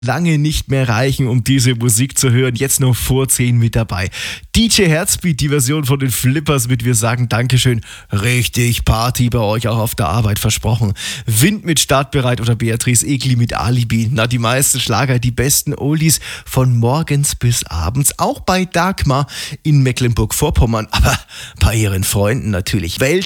lange nicht mehr reichen, um diese Musik zu hören. Jetzt noch vor 10 mit dabei. DJ Herzbeat, die Version von den Flippers mit Wir sagen Dankeschön. Richtig Party bei euch auch auf der Arbeit versprochen. Wind mit Startbereit oder Beatrice Egli mit Alibi. Na, die meisten Schlager, die besten Oldies von morgens bis abends. Auch bei Dagmar in Mecklenburg-Vorpommern, aber bei ihren Freunden natürlich.